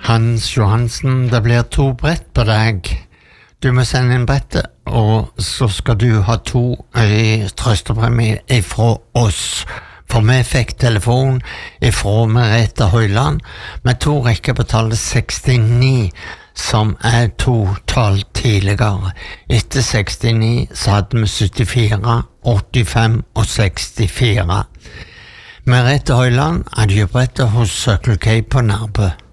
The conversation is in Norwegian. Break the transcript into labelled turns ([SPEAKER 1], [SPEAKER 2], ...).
[SPEAKER 1] Hans Johansen, det blir 2 brett på deg. Du må sende inn brettet, og så skal du ha 2 i trøstepremie ifra oss. For vi fikk telefon ifra Merete Høyland med 2 rekker på tallet 69, som 2 tall tidligere. Etter 69 så hadde vi 74, 85 og 64. Merete Høyland hadde jo brettet hos Circle K på Nærbø.